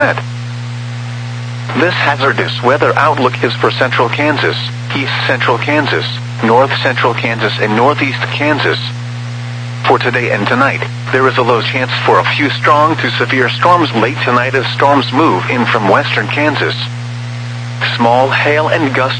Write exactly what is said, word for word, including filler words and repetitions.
This hazardous weather outlook is for central Kansas, east central Kansas, north central Kansas, and northeast Kansas. For today and tonight, there is a low chance for a few strong to severe storms late tonight as storms move in from western Kansas. Small hail and gusts